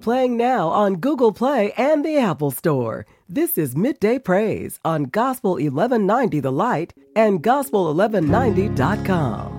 playing now on Google Play and the Apple Store. This is Midday Praise on Gospel 1190 The Light and Gospel1190.com.